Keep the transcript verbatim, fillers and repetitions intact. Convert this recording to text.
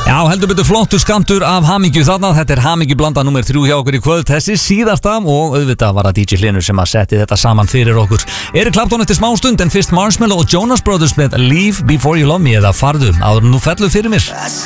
Já, heldur betur flottur skamtur af hamingju þarna. Þetta er hamingjublanda númer þrjú hjá okkur í kvöld. Þessi síðasta og auðvitað var að D J Hlynur sem að setti þetta saman fyrir okkur. Eric Clapton eftir smástund en fyrst Marshmello og Jonas Brothers með Leave Before You Love Me eða Farðu áður en þú fellur fyrir mér.